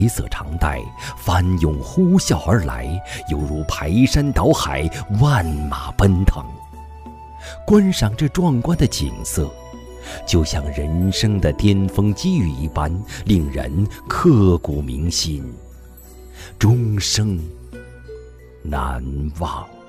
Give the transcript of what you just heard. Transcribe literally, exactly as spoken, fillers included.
白色长带翻涌呼啸而来，犹如排山倒海，万马奔腾。观赏这壮观的景色，就像人生的巅峰机遇一般，令人刻骨铭心，终生难忘。